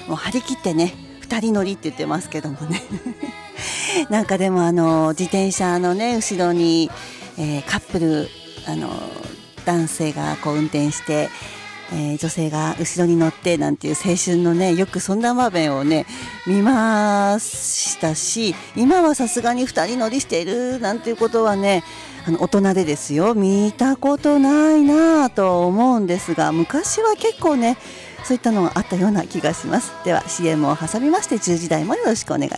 もう張り切ってね2人乗りって言ってますけどもねなんかでも自転車のね後ろに、カップル男性がこう運転して、女性が後ろに乗ってなんていう青春のねよくそんな場面をね見ましたし、今はさすがに2人乗りしているなんていうことはね大人でですよ見たことないなと思うんですが、昔は結構ねそういったのがあったような気がします。では CM を挟みまして10時台もよろしくお願いします。